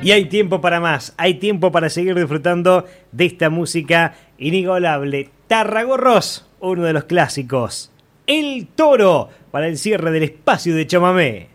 Y hay tiempo para más, hay tiempo para seguir disfrutando de esta música inigualable. Tarragorros, uno de los clásicos. El Toro, para el cierre del espacio de chamamé.